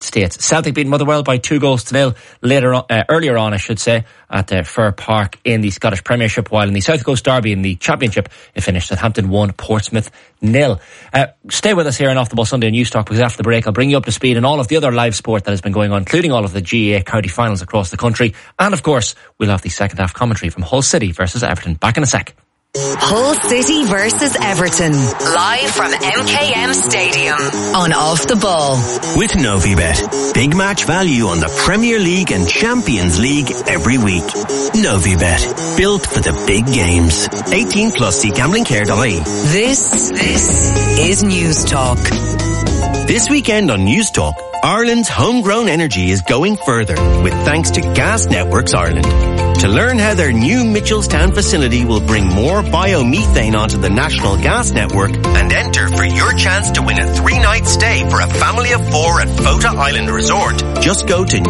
States. Celtic beat Motherwell by 2-0 earlier on, at Fir Park in the Scottish Premiership, while in the South Coast Derby in the Championship, it finished Southampton 1, Portsmouth 0. Stay with us here on Off the Ball Sunday News Talk, because after the break I'll bring you up to speed on all of the other live sport that has been going on, including all of the GAA county finals across the country. And of course, we'll have the second half commentary from Hull City versus Everton. Back in a sec. Hull City versus Everton, live from MKM Stadium on Off the Ball. With Novibet, big match value on the Premier League and Champions League every week. Novibet, built for the big games. 18 plus, see gamblingcare.ie. This is News Talk. This weekend on News Talk, Ireland's homegrown energy is going further with thanks to Gas Networks Ireland. To learn how their new Mitchelstown facility will bring more biomethane onto the national gas network and enter for your chance to win a 3-night stay for a family of 4 at Fota Island Resort, just go to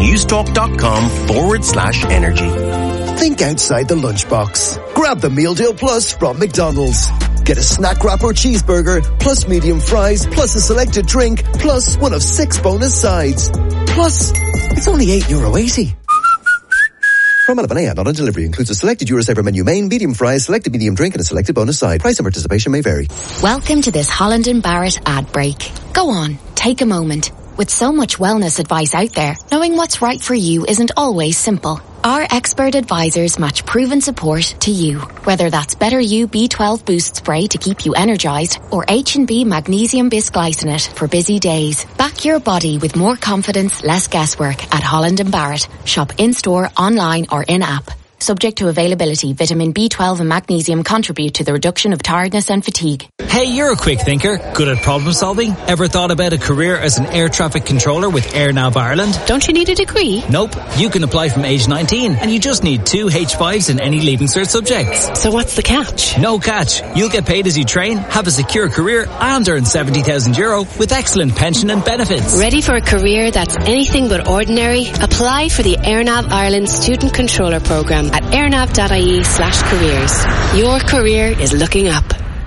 newstalk.com/energy. Think outside the lunchbox. Grab the Meal Deal Plus from McDonald's. Get a snack wrap or cheeseburger, plus medium fries, plus a selected drink, plus one of 6 bonus sides. Plus, it's only €8.80. From Albany and on a delivery includes a selected Eurosaver menu main, medium fries, selected medium drink and a selected bonus side. Price and participation may vary. Welcome to this Holland & Barrett ad break. Go on, take a moment. With so much wellness advice out there, knowing what's right for you isn't always simple. Our expert advisors match proven support to you. Whether that's Better You B12 Boost Spray to keep you energized or H&B Magnesium Bisglycinate for busy days. Back your body with more confidence, less guesswork at Holland & Barrett. Shop in-store, online or in-app. Subject to availability, vitamin B12 and magnesium contribute to the reduction of tiredness and fatigue. Hey, you're a quick thinker, good at problem solving. Ever thought about a career as an air traffic controller with AirNav Ireland? Don't you need a degree? Nope. You can apply from age 19 and you just need 2 H5s in any Leaving Cert subjects. So what's the catch? No catch. You'll get paid as you train, have a secure career and earn €70,000 with excellent pension and benefits. Ready for a career that's anything but ordinary? Apply for the AirNav Ireland Student Controller Programme at airnav.ie/careers. Your career is looking up.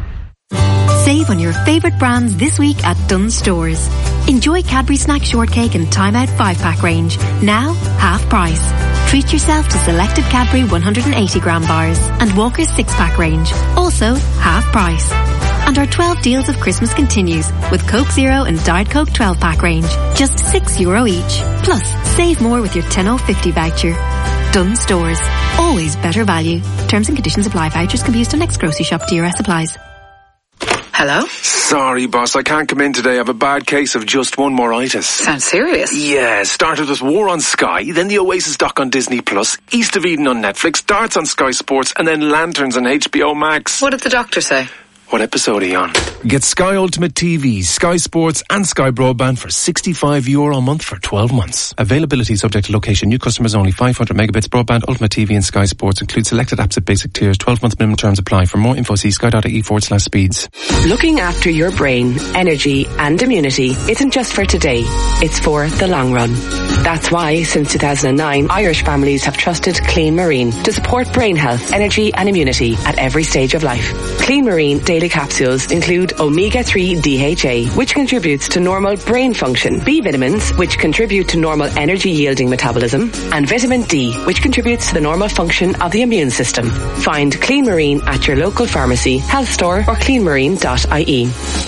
Save on your favourite brands this week at Dunnes Stores. Enjoy Cadbury Snack Shortcake and Time Out 5-pack range, now half price. Treat yourself to selected Cadbury 180-gram bars and Walker's 6-pack range, also half price. And our 12 deals of Christmas continues with Coke Zero and Diet Coke 12-pack range, just €6 each. Plus, save more with your 10.50 voucher. Dunnes Stores, always better value. Terms and conditions apply. Vouchers can be used on next grocery shop. DRS applies. Hello? Sorry, boss, I can't come in today. I have a bad case of just one moritis. Sounds serious. Yeah, started with War on Sky, then the Oasis doc on Disney Plus, East of Eden on Netflix, Darts on Sky Sports, and then Lanterns on HBO Max. What did the doctor say? What episode are you on? Get Sky Ultimate TV, Sky Sports and Sky Broadband for €65 a month for 12 months. Availability subject to location. New customers only. 500 megabits broadband, Ultimate TV and Sky Sports. Include selected apps at basic tiers. 12-month minimum terms apply. For more info, see sky.ie/speeds. Looking after your brain, energy and immunity isn't just for today. It's for the long run. That's why, since 2009, Irish families have trusted Clean Marine to support brain health, energy and immunity at every stage of life. Clean Marine daily capsules include omega-3 DHA, which contributes to normal brain function, B vitamins, which contribute to normal energy-yielding metabolism, and vitamin D, which contributes to the normal function of the immune system. Find Clean Marine at your local pharmacy, health store or cleanmarine.ie.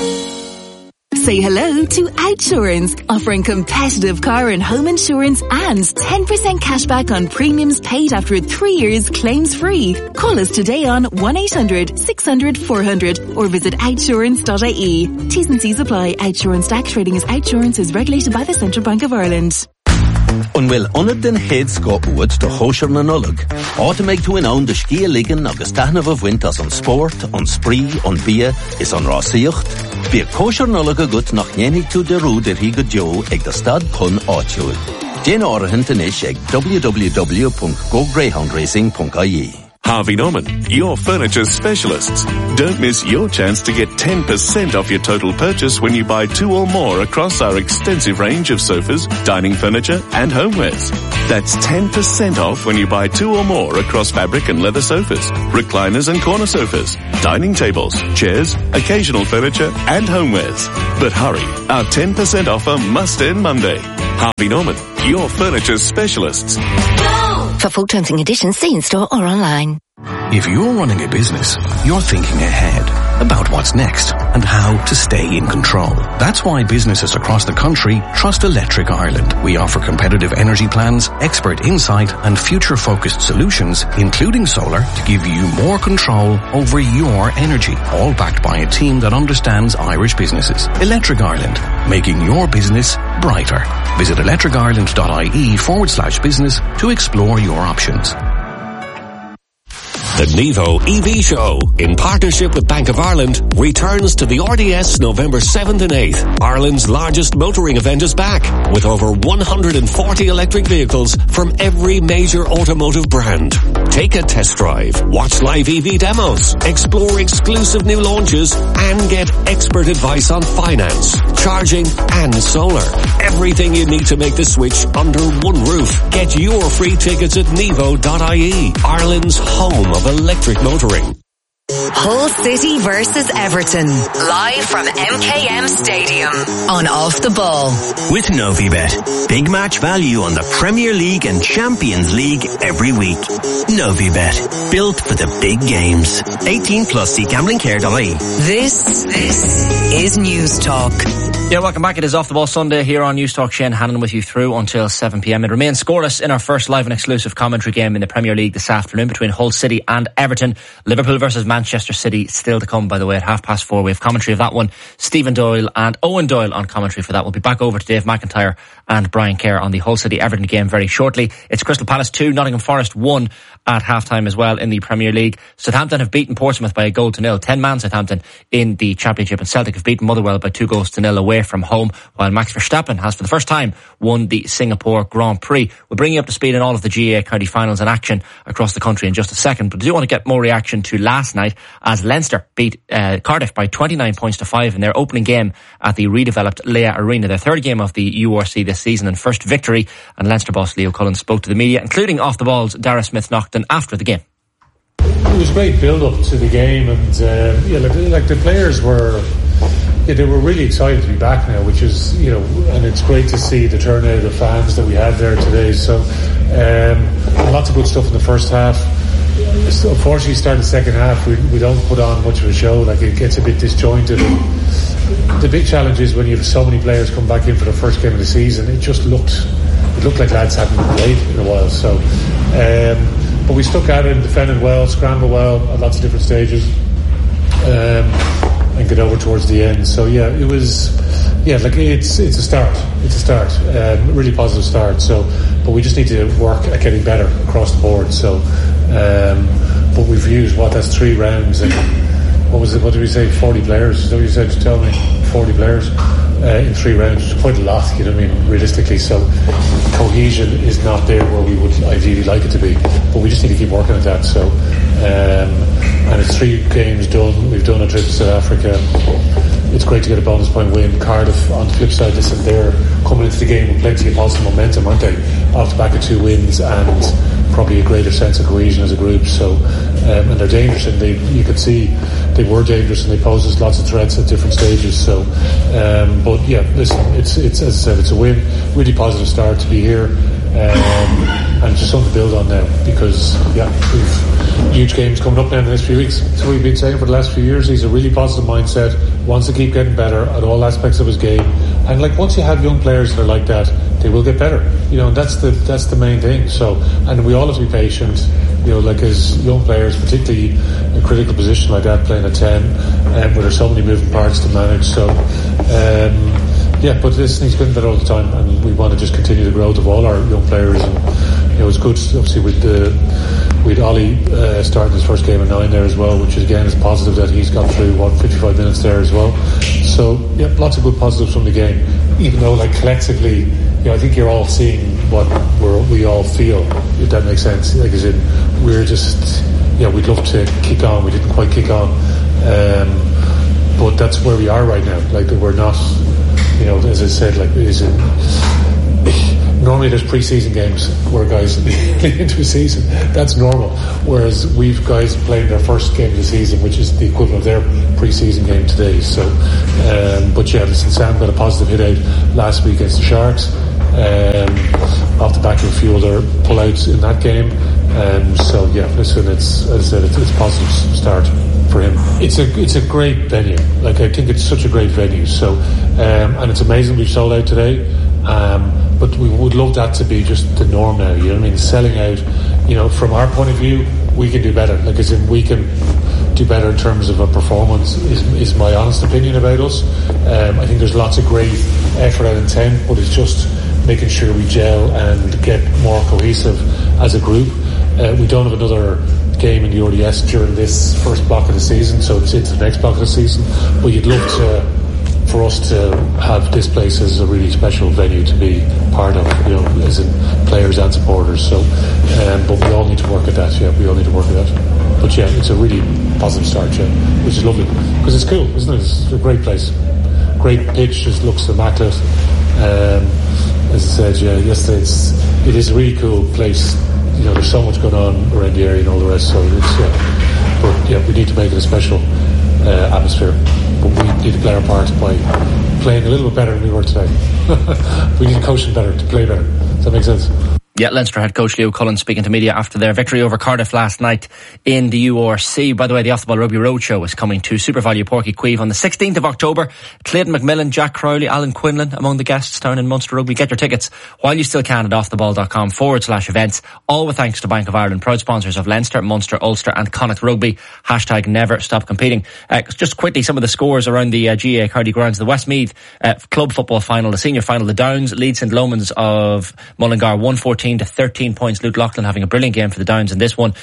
Say hello to Outsurance, offering competitive car and home insurance and 10% cashback on premiums paid after 3 years claims-free. Call us today on 1-800-600-400 or visit outsurance.ie. T's and C's apply. Outsurance DAC trading as Outsurance is regulated by the Central Bank of Ireland. Un bhfuil onad den héad go uad do hóisiir na nullag. Áta méid tú in ann de scia ligan agus taithnamh a bhaint as an sport, an spree, an bia is an rásaíocht. Bhí cóisiir nullag a gut nach nhénig tú de rúd ar hí go deo ag de stad chun áitiúil. Déan áirithin tanis ag www.gogreyhoundracing.ie. Harvey Norman, your furniture specialists. Don't miss your chance to get 10% off your total purchase when you buy 2 or more across our extensive range of sofas, dining furniture and homewares. That's 10% off when you buy 2 or more across fabric and leather sofas, recliners and corner sofas, dining tables, chairs, occasional furniture and homewares. But hurry, our 10% offer must end Monday. Harvey Norman, your furniture specialists. For full terms and conditions, see in store or online. If you're running a business, you're thinking ahead about what's next and how to stay in control. That's why businesses across the country trust Electric Ireland. We offer competitive energy plans, expert insight and future-focused solutions, including solar, to give you more control over your energy, all backed by a team that understands Irish businesses. Electric Ireland, making your business brighter. Visit electricireland.ie/business to explore your options. The Nevo EV Show, in partnership with Bank of Ireland, returns to the RDS November 7th and 8th. Ireland's largest motoring event is back, with over 140 electric vehicles from every major automotive brand. Take a test drive, watch live EV demos, explore exclusive new launches, and get expert advice on finance, charging, and solar. Everything you need to make the switch under one roof. Get your free tickets at nevo.ie, Ireland's home of electric motoring. Hull City versus Everton, live from MKM Stadium on Off the Ball. With Novibet, big match value on the Premier League and Champions League every week. Novibet, built for the big games. 18 plus, see gamblingcare.ie. This is News Talk. Yeah, welcome back. It is Off the Ball Sunday here on News Talk. Shane Hannon with you through until 7 p.m. It remains scoreless in our first live and exclusive commentary game in the Premier League this afternoon between Hull City and Everton. Liverpool versus Manchester City still to come, by the way, at 4:30. We have commentary of that one. Stephen Doyle and Owen Doyle on commentary for that. We'll be back over to Dave McIntyre and Brian Kerr on the Hull City Everton game very shortly. It's Crystal Palace 2, Nottingham Forest 1 at half-time as well in the Premier League. Southampton have beaten Portsmouth by 1-0. 10-man Southampton in the Championship, and Celtic have beaten Motherwell by 2-0 away from home, while Max Verstappen has for the first time won the Singapore Grand Prix. We'll bring you up to speed on all of the GAA County finals in action across the country in just a second, but I do want to get more reaction to last night as Leinster beat Cardiff by 29 points to 5 in their opening game at the redeveloped Leah Arena, their third game of the URC this season and first victory. And Leinster boss Leo Cullen spoke to the media, including Off the Ball's Dara Smith-Nocton after the game. It was a great build-up to the game, and like the players were, they were really excited to be back now, which is, and it's great to see the turnout of fans that we had there today. So lots of good stuff in the first half. Unfortunately, starting the second half, we don't put on much of a show. Like, it gets a bit disjointed. And the big challenge is when you have so many players come back in for the first game of the season, it looked like lads hadn't played in a while. So, but we stuck at it and defended well, scrambled well at lots of different stages, and get over towards the end. So yeah, it was, it's a start. It's a start, really positive start. So, but we just need to work at getting better across the board. So, but we've used that's 3 rounds, and what was it? What did we say? 40 players. Is that what you said to tell me? 40 players in 3 rounds, which is quite a lot. Realistically. So cohesion is not there where we would ideally like it to be, but we just need to keep working at that. So, and it's 3 games done. We've done a trip to South Africa. It's great to get a bonus point win. Cardiff, on the flip side, they're coming into the game with plenty of positive momentum, aren't they? Off the back of 2 wins and probably a greater sense of cohesion as a group. So, and they're dangerous, and you could see they were dangerous, and they posed us lots of threats at different stages. So, but yeah, listen, it's as I said, it's a win, really positive start to be here, and it's just something to build on now, because we've huge games coming up now in the next few weeks. So we've been saying for the last few years, he's a really positive mindset, wants to keep getting better at all aspects of his game, and once you have young players that are like that, they will get better, and that's the main thing. So, and we all have to be patient, as young players, particularly a critical position like that, playing at 10, where there's so many moving parts to manage. So, but this needs getting better all the time, and we want to just continue the growth of all our young players. And it was good, obviously, with Ollie starting his first game at 9 there as well, which again is positive that he's got through 55 minutes there as well. So lots of good positives from the game, even though collectively, I think you're all seeing what we all feel, if that makes sense. As in, we're just we'd love to kick on, we didn't quite kick on, but that's where we are right now. We're not, as I said, normally there's pre-season games where guys lead into a season. That's normal. Whereas we've guys playing their first game of the season, which is the equivalent of their pre-season game today. So, but listen, Sam got a positive hit out last week against the Sharks. off the back of a few other pullouts in that game. So yeah, listen, it's, as I said, it's a positive start for him. It's a great venue. Like, I think it's such a great venue. So and it's amazing we've sold out today. But we would love that to be just the norm now. You know what I mean? Selling out. You know, from our point of view, we can do better. Like, as in, we can do better in terms of a performance. Is my honest opinion about us. I think there's lots of great effort and intent, but it's just making sure we gel and get more cohesive as a group. We don't have another game in the RDS during this first block of the season, so it's into the next block of the season. But you'd love for us to have this place as a really special venue to be part of, you know, as in players and supporters. So, but we all need to work at that. Yeah, we all need to work at that. But yeah, it's a really positive start, yeah, which is lovely because it's cool, isn't it? It's a great place, great pitch, just looks immaculate. As I said, yeah, yesterday it is a really cool place. You know, there's so much going on around the area and all the rest. So it's but yeah, we need to make it a special atmosphere. But we need to play our part by playing a little bit better than we were today. We need to coach them better to play better. Does that make sense? Yeah, Leinster head coach Leo Cullen speaking to media after their victory over Cardiff last night in the URC. By the way, the Off the Ball Rugby Roadshow is coming to SuperValu Porky Queeve on the 16th of October. Clayton McMillan, Jack Crowley, Alan Quinlan among the guests down in Munster Rugby. Get your tickets while you still can at offtheball.com/events. All with thanks to Bank of Ireland, proud sponsors of Leinster, Munster, Ulster and Connacht Rugby. # never stop competing. Just quickly, some of the scores around the GAA Cardi grounds. The Westmeath club football final, the senior final, the Downs lead St Lomans of Mullingar 114 to 13 points. Luke Loughlin having a brilliant game for the Downs in this one.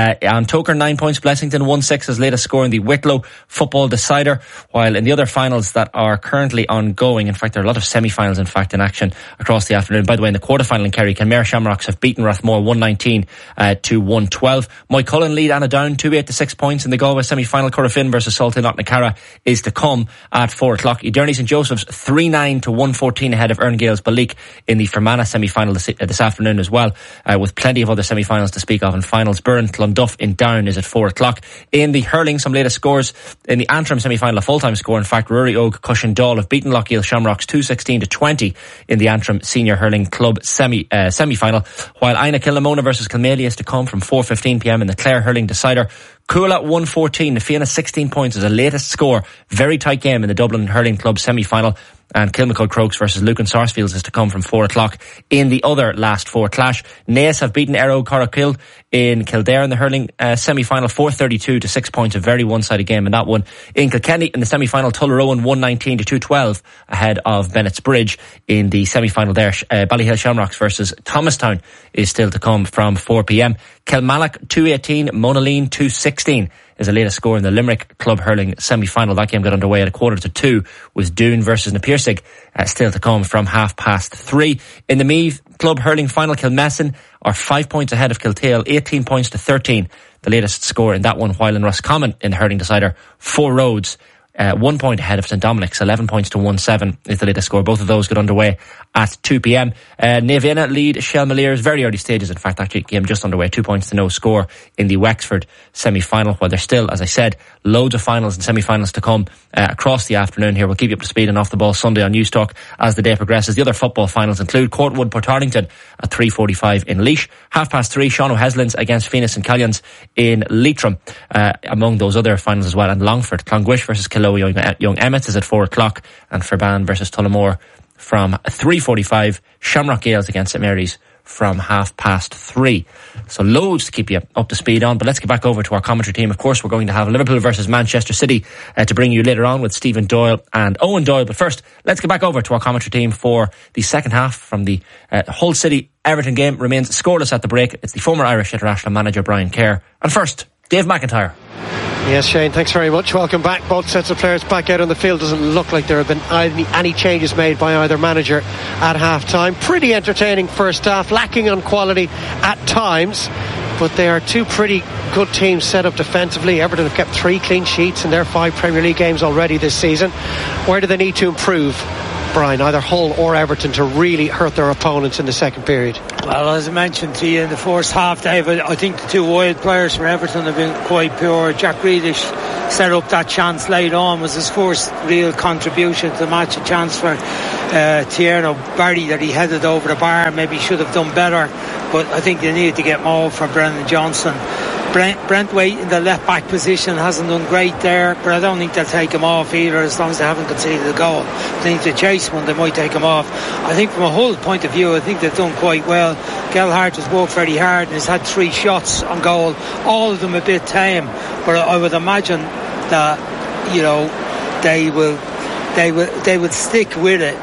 Toker 9 points. Blessington 1-6 as latest score in the Wicklow football decider. While in the other finals that are currently ongoing, in fact there are a lot of semi-finals in fact in action across the afternoon. By the way, in the quarter-final in Kerry, Kenmare Shamrocks have beaten Rathmore 119 to 112. Moycullen lead Anna Down 2-8 to 6 points in the Galway semi-final. Corofin versus Saltine Knocknacarra is to come at 4 o'clock. Ederney St Joseph's 3-9 to 114 ahead of Erne-Gales Balleek in the Fermanagh semi-final this afternoon as well, with plenty of other semi-finals to speak of and finals. Burn Clonduff in Down is at 4 o'clock. In the hurling, some latest scores in the Antrim semi-final, a full-time score in fact. Rory Oak Cushendall have beaten Lochiel Shamrocks 216 to 20 in the Antrim Senior Hurling Club semi-final, while Ina Kilnamona versus Kilmaley is to come from 4:15pm in the Clare Hurling decider. Coola 114, the Fianna 16 points is the latest score. Very tight game in the Dublin Hurling Club semi-final. And Kilmacud Crokes versus Lucan Sarsfields is to come from 4 o'clock. In the other last 4 clash, Naas have beaten Arrow Corrakill in Kildare in the hurling semi-final 432 to 6 points. A very one-sided game in that one. In Kilkenny in the semi-final, Tullaroan 119 to 212 ahead of Bennett's Bridge in the semi-final there. Ballyhill Shamrocks versus Thomastown is still to come from 4pm. Kilmallock 218, Monaleen 216 is the latest score in the Limerick Club Hurling semi-final. That game got underway at 1:45 with Doon versus Napirsig still to come from 3:30. In the Meath Club Hurling final, Kilmessan are 5 points ahead of Kiltale, 18 points to 13. The latest score in that one, while in Roscommon in the hurling decider, Four Roads 1 point ahead of St Dominic's, 11 points to 1-7 is the latest score. Both of those got underway at 2pm. Navenna lead Shelmaliers, very early stages in fact, actually game just underway, 2 points to no score in the Wexford semi-final, while there's still, as I said, loads of finals and semi-finals to come across the afternoon here. We'll keep you up to speed and Off the Ball Sunday on News Talk as the day progresses. The other football finals include Courtwood Portarlington at 3:45 in Laois, 3:30 Sean O'Heslins against Phoenix and Callions in Leitrim, among those other finals as well. And Longford, Clongwish versus Killow Young Emmets is at 4 o'clock, and Ferban versus Tullamore from 3:45. Shamrock Gales against St Mary's from 3:30. So loads to keep you up to speed on, but let's get back over to our commentary team. Of course, we're going to have Liverpool versus Manchester City to bring you later on with Stephen Doyle and Owen Doyle. But first, let's get back over to our commentary team for the second half from the Hull City Everton game. Remains scoreless at the break. It's the former Irish international manager Brian Kerr. And first, Dave McIntyre. Yes, Shane, thanks very much. Welcome back. Both sets of players back out on the field. Doesn't look like there have been any changes made by either manager at half-time. Pretty entertaining first half, lacking on quality at times, but they are two pretty good teams set up defensively. Everton have kept 3 clean sheets in their 5 Premier League games already this season. Where do they need to improve? Brian, either Hull or Everton, to really hurt their opponents in the second period? Well, as I mentioned to you in the first half, David, I think the two wide players for Everton have been quite poor. Jack Grealish set up that chance late on, was his first real contribution to the match, a chance for Tierno Barry that he headed over the bar. Maybe he should have done better, but I think they need to get more from Brendan Johnson. Brentwaite in the left back position hasn't done great there, but I don't think they'll take him off either as long as they haven't conceded a goal. If they need to chase one, they might take him off. I think from a Hull point of view, I think they've done quite well. Gelhardt has worked very hard and has had 3 shots on goal, all of them a bit tame, but I would imagine that, you know, they will stick with it,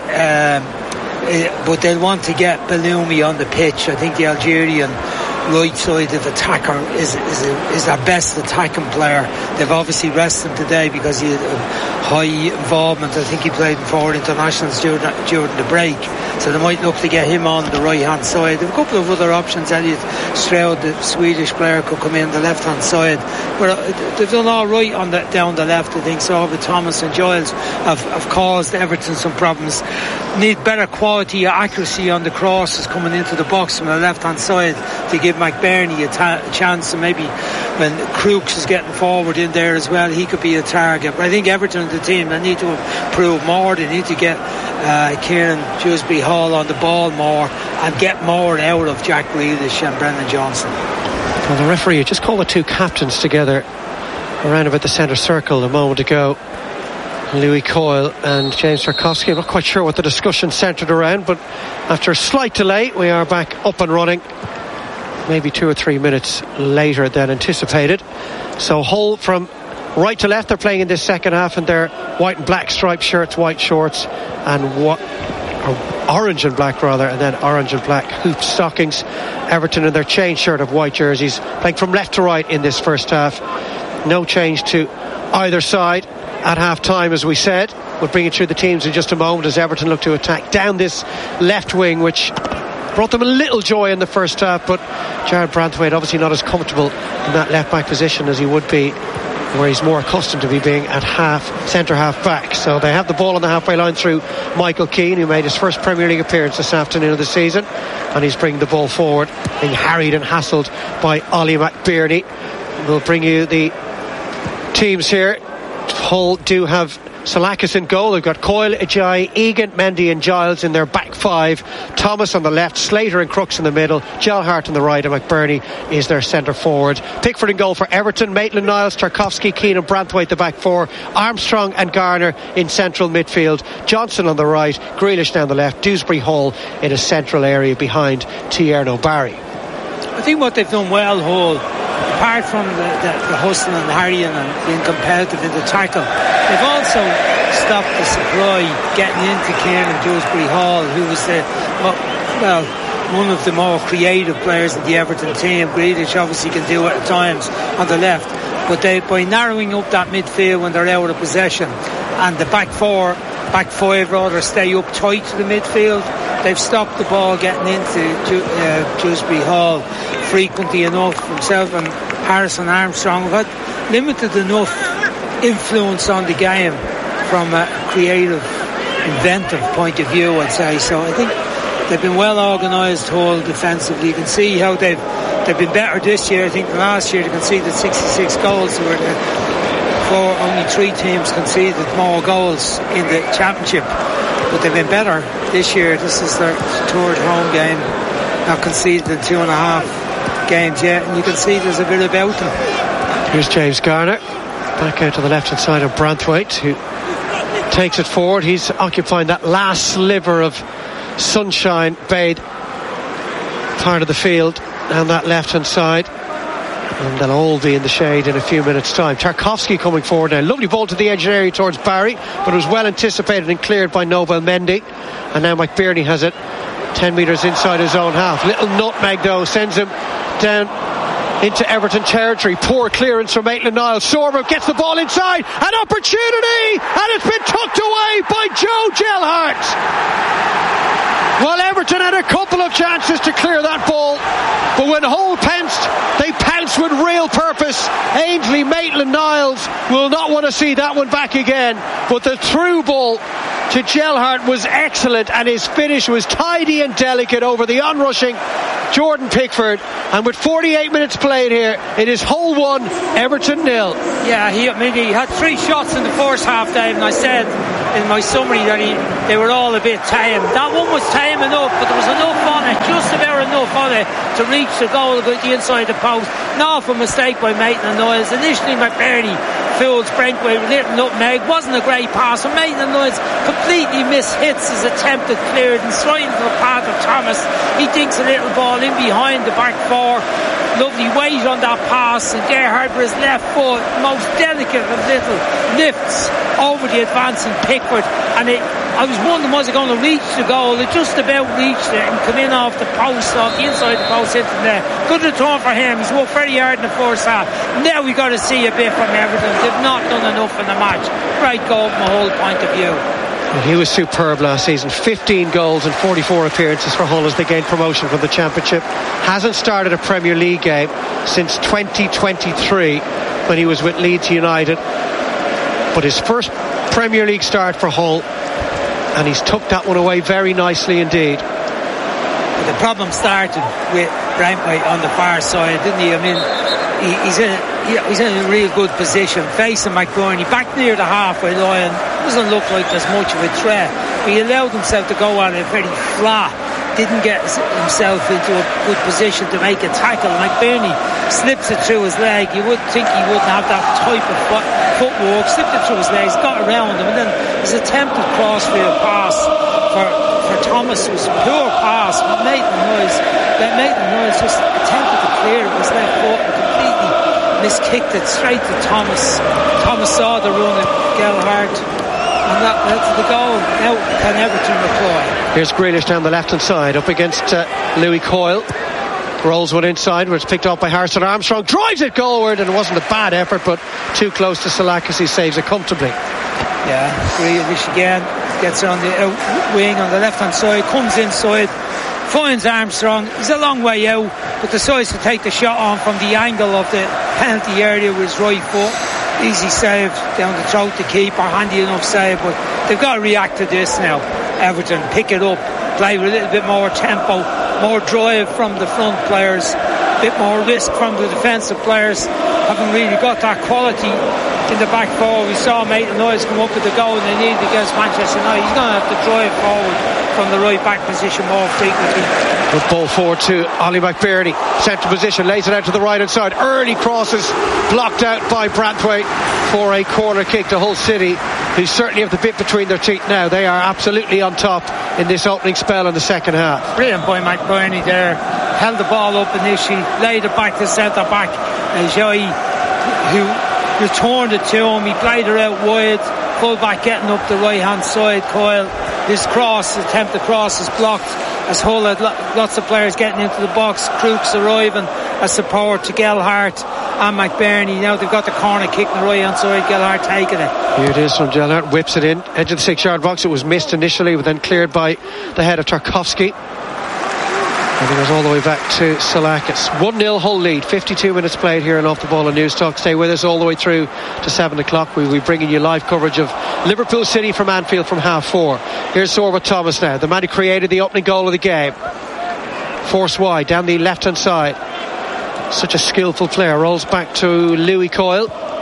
but they'll want to get Bellumi on the pitch. I think the Algerian right side of attacker is their best attacking player. They've obviously rested him today because he had high involvement. I think he played in 4 internationals during the break, so they might look to get him on the right hand side. There are a couple of other options. Elliot Stroud, the Swedish player, could come in the left hand side, but they've done all right down the left. I think so. But Thomas and Giles have caused Everton some problems. Need better quality, accuracy on the crosses coming into the box from the left hand side to give McBurney a chance, and maybe when Crooks is getting forward in there as well, he could be a target. But I think Everton, the team, they need to improve more. They need to get Kieran Dewsbury-Hall on the ball more and get more out of Jack Grealish and Brendan Johnson. Well, the referee just called the two captains together around about the centre circle a moment ago, Louis Coyle and James Tarkowski. I'm not quite sure what the discussion centred around, but after a slight delay, we are back up and running, maybe 2 or 3 minutes later than anticipated. So Hull from right to left, they're playing in this second half in their white and black striped shirts, white shorts, and orange and black rather, and then orange and black hoop stockings. Everton in their chain shirt of white jerseys, playing from left to right in this first half. No change to either side at half time, as we said. We'll bring you through the teams in just a moment as Everton look to attack down this left wing, which brought them a little joy in the first half, but Jared Branthwaite obviously not as comfortable in that left back position as he would be where he's more accustomed to be being at centre half back. So they have the ball on the halfway line through Michael Keane, who made his first Premier League appearance this afternoon of the season, and he's bringing the ball forward, being harried and hassled by Ollie McBurney. We'll bring you the teams here. Hull do have Salakis in goal. They've got Coyle, Ajayi, Egan, Mendy and Giles in their back 5. Thomas on the left, Slater and Crooks in the middle, Gelhardt on the right, and McBurney is their centre forward. Pickford in goal for Everton, Maitland-Niles, Tarkowski, Keane and Branthwaite the back 4, Armstrong and Garner in central midfield, Johnson on the right, Grealish down the left, Dewsbury-Hall in a central area behind Tierno Barry. I think what they've done well, Hull, apart from the hustling and harrying and being competitive in the tackle, they've also stopped the supply getting into Kieran Dewsbury-Hall, who was one of the more creative players in the Everton team. Grealish obviously can do it at times on the left, but by narrowing up that midfield when they're out of possession, and the back 5 rather stay up tight to the midfield, they've stopped the ball getting into Dewsbury-Hall frequently enough. Himself and Harrison Armstrong have had limited enough influence on the game from a creative, inventive point of view, I'd say. So I think they've been well organised, Hull, defensively. You can see how they've been better this year. I think last year they conceded 66 goals. Only 3 teams conceded more goals in the championship, but they've been better this year. This is their 3rd home game, not conceded in 2.5 games yet, and you can see there's a bit about them. Here's James Garner back out to the left hand side of Branthwaite, who takes it forward. He's occupying that last sliver of sunshine bathed part of the field down that left hand side, and they'll all be in the shade in a few minutes time. Tarkowski coming forward now, lovely ball to the edge area towards Barry, but it was well anticipated and cleared by Nobel Mendy, and now McBurney has it 10 metres inside his own half. Little nutmeg though sends him down into Everton territory. Poor clearance from Maitland-Niles. Sorbo gets the ball inside, an opportunity, and it's been tucked away by Joe Gelhardt. Well, Everton had a couple of chances to clear that ball, but when Hull pounced, they pounced with real purpose, Ainsley Maitland-Niles will not want to see that one back again, but the through ball to Gelhardt was excellent, and his finish was tidy and delicate over the onrushing Jordan Pickford. And with 48 minutes played here, it is Hull 1, Everton 0. Yeah, he had 3 shots in the first half, Dave, and I said in my summary that they were all a bit tame. That one was tame enough, but there was enough on it, just about enough on it to reach the goal at the inside the post. Not for mistake by Maitland-Niles. Initially McBurney fools Brentwaite with little nutmeg. Wasn't a great pass, and Maitland-Niles completely mishits his attempt at cleared and straight into the path of Thomas. He dinks a little ball in behind the back four. Lovely weight on that pass, and Gerhard with his left foot, most delicate of little lifts over the advancing Pickford, and I was wondering, was it going to reach the goal? It just about reached it and come in off the post, off the inside the post into there. Good return for him. He's worked very hard in the first half. Now we've got to see a bit from Everton. They've not done enough in the match. Great goal from a whole point of view. He was superb last season. 15 goals and 44 appearances for Hull as they gained promotion from the Championship. Hasn't started a Premier League game since 2023 when he was with Leeds United. But his first Premier League start for Hull, and he's tucked that one away very nicely indeed. But the problem started with Brentwaite on the far side, didn't he? I mean, he's in a real good position facing McBurney back near the halfway line. Doesn't look like there's much of a threat, but he allowed himself to go at it very flat, didn't get himself into a good position to make a tackle. McBurney slips it through his leg. You would think he wouldn't have that type of footwork. Slipped it through his legs, got around him, and then his attempted crossfield pass for Thomas was a poor pass. Maitland-Niles just attempted to clear it with his left foot and completely miskicked it straight to Thomas. Thomas saw the run at Gelhardt, and that led to the goal. Now can Everton reply? Here's Grealish down the left hand side up against Louis Coyle. Rolls one inside where it's picked up by Harrison Armstrong, drives it goalward, and it wasn't a bad effort, but too close to Salakis. He saves it comfortably. Yeah, Grealish again gets on the out wing on the left hand side, comes inside, finds Armstrong. He's a long way out, but decides to take the shot on from the angle of the penalty area with his right foot. Easy save down the throat to keeper, handy enough save, but they've got to react to this now. Everton pick it up, play with a little bit more tempo, more drive from the front players, a bit more risk from the defensive players. Haven't really got that quality in the back four. We saw Maitland-Niles come up with the goal and they needed against Manchester United. He's going to have to drive forward from the right back position more frequently. Good ball forward to Ollie McBurney, centre position, lays it out to the right hand side. Early crosses blocked out by Brantwaite for a corner kick to Hull City, who certainly have the bit between their teeth now. They are absolutely on top in this opening spell in the second half. Brilliant by McBurney there. Held the ball up initially, laid it back to centre back Joey, who returned it to him. He played it out wide. Full back getting up the right hand side. Coyle, this attempt to cross is blocked as Hull had lots of players getting into the box. Crooks arriving as support to Gelhardt and McBurney. Now they've got the corner kick on the right hand side. Gelhardt taking it. Here it is from Gelhardt, whips it in, edge of the 6-yard box. It was missed initially, but then cleared by the head of Tarkovsky. And it goes all the way back to Salakis. 1-0 Hull lead, 52 minutes played here and Off the Ball on News Talk. Stay with us all the way through to 7 o'clock. We'll be bringing you live coverage of Liverpool City from Anfield from 4:30. Here's Sorva Thomas now, the man who created the opening goal of the game. Force wide down the left hand side. Such a skillful player. Rolls back to Louis Coyle.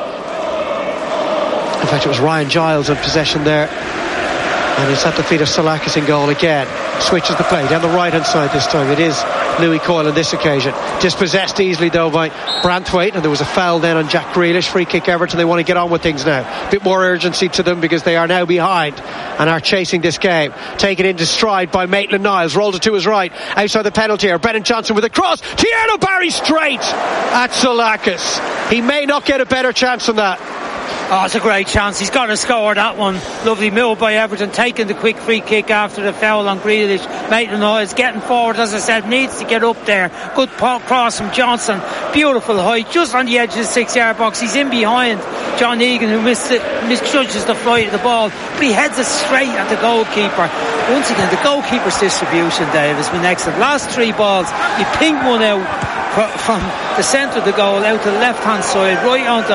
In fact, it was Ryan Giles in possession there. And it's at the feet of Salakis in goal again. Switches the play down the right hand side this time. It is Louis Coyle on this occasion. Dispossessed easily though by Brantwaite, and there was a foul then on Jack Grealish. Free kick Everton. They want to get on with things now. A bit more urgency to them because they are now behind and are chasing this game. Taken into stride by Maitland-Niles. Rolled it to his right outside the penalty area. Brennan Johnson with a cross. Tierno Barry straight at Salakis. He may not get a better chance than that. Oh, it's a great chance. He's got to score that one. Lovely move by Everton, taking the quick free kick after the foul on Grealish. Maitland-Niles getting forward, as I said, needs to get up there. Good cross from Johnson. Beautiful height, just on the edge of the 6-yard box. He's in behind John Egan, who misjudges the flight of the ball, but he heads it straight at the goalkeeper. Once again, the goalkeeper's distribution, Dave, has been excellent. Last 3 balls, you ping one out from the centre of the goal out to the left-hand side, right onto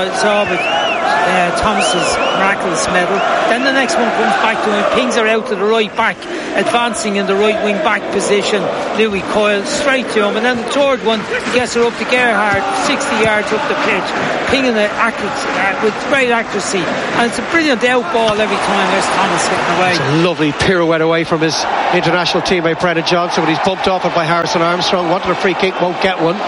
Thomas's miraculous medal. Then the next one comes back to him, pings her out to the right back, advancing in the right wing back position. Louis Coyle straight to him, and then the third one, he gets her up to Gerhard, 60 yards up the pitch, pinging it with great accuracy, and it's a brilliant out ball every time. There's Thomas hitting away. It's a lovely pirouette away from his international teammate Brendan Johnson, but he's bumped off it by Harrison Armstrong. Wanted a free kick, won't get one.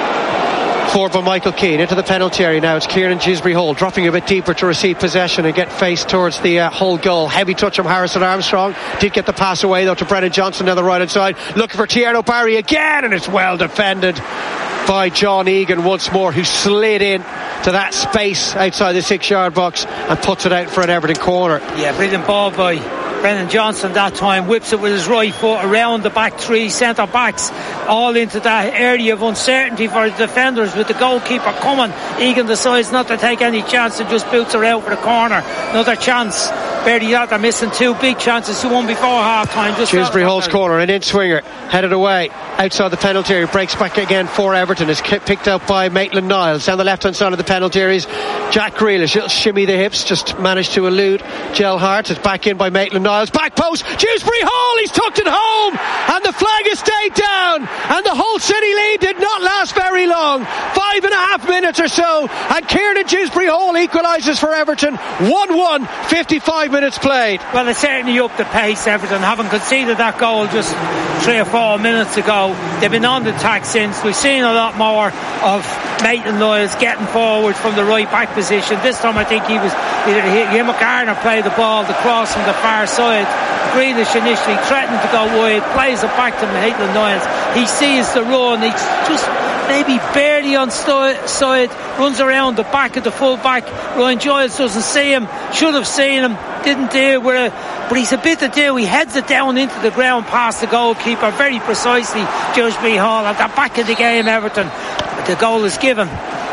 Forward by Michael Keane into the penalty area now. It's Kieran Dewsbury-Hall dropping a bit deeper to receive possession and get faced towards the Hull goal. Heavy touch from Harrison Armstrong. Did get the pass away though to Brendan Johnson down the right hand side. Looking for Tierno Barry again, and it's well defended by John Egan once more, who slid in to that space outside the 6-yard box and puts it out for an Everton corner. Yeah, brilliant ball by Brendan Johnson that time. Whips it with his right foot around the back three centre backs, all into that area of uncertainty for the defenders with the goalkeeper coming. Egan decides not to take any chance and just boots her out for the corner. Another chance. Barely out, they're missing two big chances, one before half time. Dewsbury Hall's corner, an in swinger headed away outside the penalty area, breaks back again for Everton. Is picked up by Maitland-Niles down the left hand side of the penalty areas. Jack Grealish, little shimmy the hips, just managed to elude Gel Hart. It's back in by Maitland-Niles, back post, Dewsbury Hall, he's tucked it home, and the flag has stayed down, and the Hull City lead did not last very long, 5.5 minutes or so, and Kieran Dewsbury Hall equalises for Everton, 1-1, 55 minutes played. Well, it certainly upped the pace. Everton haven't conceded that goal just 3 or 4 minutes ago. They've been on the attack since. We've seen a lot more of Maitland-Niles getting forward from the right back position. This time I think he was either him or Garner played the ball, the cross from the far side. Grealish initially threatening to go wide, plays it back to Maitland-Niles. He sees the run, he's just maybe barely on side, runs around the back of the full back. Ryan Giles doesn't see him, should have seen him, didn't deal with it, but he's a bit to do. He heads it down into the ground past the goalkeeper very precisely. Dewsbury Hall at the back of the game, Everton. The goal is given.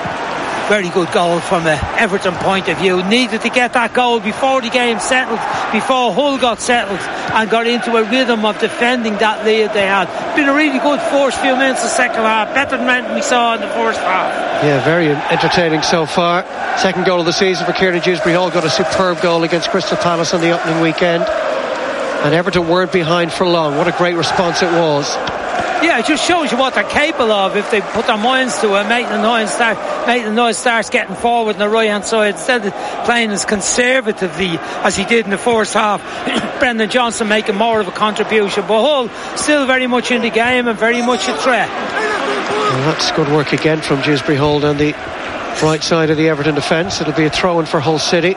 Very good goal from an Everton point of view. Needed to get that goal before the game settled, before Hull got settled and got into a rhythm of defending that lead they had. Been a really good first few minutes of the second half, better than we saw in the first half. Yeah, very entertaining so far. Second goal of the season for Kieran Dewsbury Hall. Got a superb goal against Crystal Palace on the opening weekend, and Everton weren't behind for long. What a great response it was. Yeah, it just shows you what they're capable of if they put their minds to it. Maitland-Niles starts getting forward on the right hand side instead of playing as conservatively as he did in the first half. Brendan Johnson making more of a contribution, but Hull still very much in the game and very much a threat. Well, that's good work again from Dewsbury Hall down the right side of the Everton defence. It'll be a throw-in for Hull City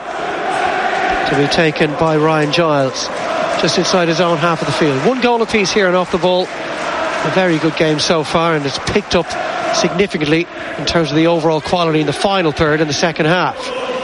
to be taken by Ryan Giles just inside his own half of the field. 1 goal apiece here and off the ball. A very good game so far, and it's picked up significantly in terms of the overall quality in the final third in the second half.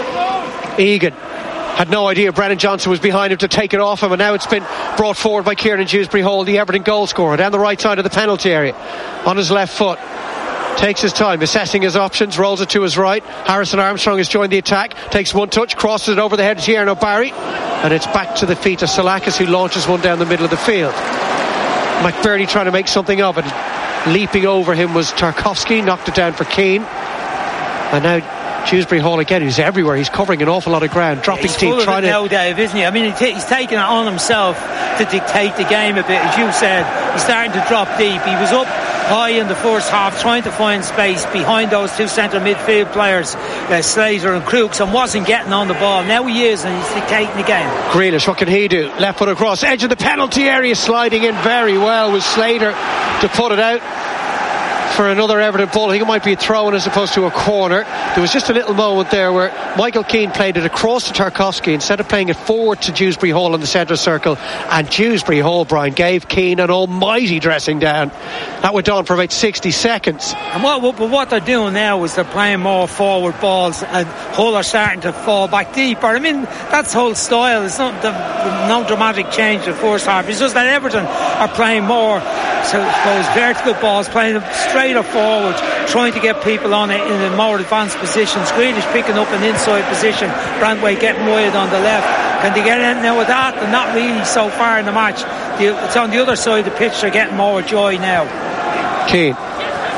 Egan had no idea Brendan Johnson was behind him to take it off him, and now it's been brought forward by Kieran Dewsbury Hall, the Everton goal scorer, down the right side of the penalty area on his left foot. Takes his time, assessing his options, rolls it to his right. Harrison Armstrong has joined the attack, takes one touch, crosses it over the head of Tierno Barry, and it's back to the feet of Salakis, who launches one down the middle of the field. McBurney trying to make something of it. Leaping over him was Tarkowski, knocked it down for Keane. And now Dewsbury Hall again, who's everywhere. He's covering an awful lot of ground, dropping deep, trying to... now, Dave, isn't he? I mean, he's taking it on himself to dictate the game a bit. As you said, he's starting to drop deep. He was up high in the first half, trying to find space behind those two centre midfield players, Slater and Crooks, and wasn't getting on the ball. Now he is, and he's dictating the game. Grealish, what can he do? Left foot across, edge of the penalty area, sliding in very well with Slater to put it out for another Everton ball. I think it might be a throw-in as opposed to a corner. There was just a little moment there where Michael Keane played it across to Tarkowski instead of playing it forward to Dewsbury Hall in the centre circle, and Dewsbury Hall, Brian, gave Keane an almighty dressing down. That went on for about 60 seconds. And what they're doing now is they're playing more forward balls, and Hull are starting to fall back deeper. I mean, that's Hull style. It's not no dramatic change in the first half. It's just that Everton are playing more, so I suppose, vertical balls, playing them straight or forward, trying to get people on it in the more advanced positions. Grealish picking up an inside position, Brandway getting wide on the left. Can they get in now with that? And not really so far in the match. It's on the other side of the pitch, they're getting more joy now. Keane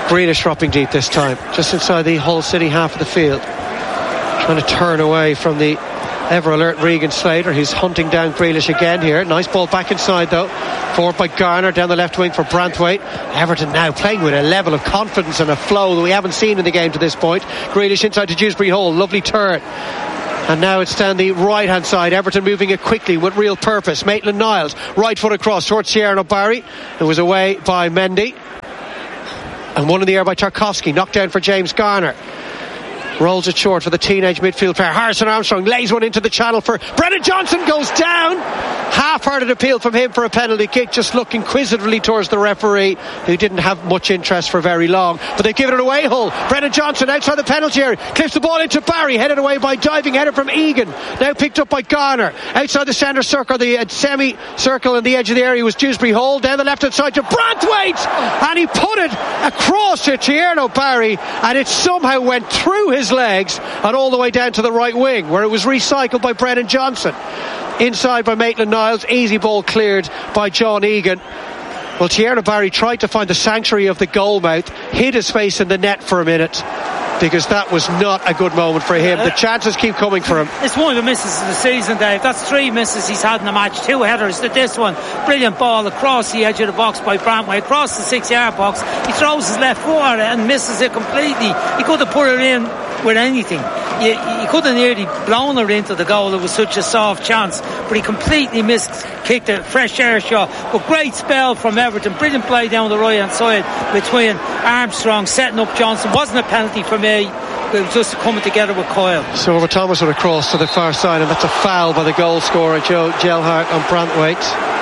Grealish dropping deep this time, just inside the Hull City half of the field, trying to turn away from the ever alert Regan Slater. He's hunting down Grealish again here. Nice ball back inside though, forward by Garner, down the left wing for Branthwaite. Everton now playing with a level of confidence and a flow that we haven't seen in the game to this point. Grealish inside to Dewsbury Hall, lovely turn. And now it's down the right hand side. Everton moving it quickly with real purpose. Maitland-Niles, right foot across towards Tierno Barry, who was away by Mendy. And one in the air by Tarkowski, knocked down for James Garner. Rolls it short for the teenage midfield player. Harrison Armstrong lays one into the channel for Brennan Johnson, goes down. Half-hearted appeal from him for a penalty kick, just looking inquisitively towards the referee, who didn't have much interest for very long. But they've given it away, Hull. Brennan Johnson outside the penalty area, clips the ball into Barry, headed away by diving header from Egan. Now picked up by Garner. Outside the centre circle, the semi-circle in the edge of the area was Dewsbury Hall. Down the left-hand side to Branthwaite, and he put it across to Tierno Barry, and it somehow went through his legs and all the way down to the right wing, where it was recycled by Brennan Johnson. Inside by Maitland-Niles, easy ball cleared by John Egan. Well, Tierno Barry tried to find the sanctuary of the goal mouth, hid his face in the net for a minute, because that was not a good moment for him. The chances keep coming for him. It's one of the misses of the season, Dave. That's 3 misses he's had in the match. 2 headers to this one. Brilliant ball across the edge of the box by Branthwaite, across the 6-yard box. He throws his left foot at it and misses it completely. He could have put it in with anything. He could have nearly blown it into the goal. It was such a soft chance, but he completely missed, kicked a fresh air shot. But great spell from Everton. Brilliant play down the right hand side between Armstrong setting up Johnson. Wasn't a penalty for me, but it was just coming together with Coyle. So over Thomas would have crossed to the far side, and that's a foul by the goal scorer Joe Gelhardt on Branthwaite.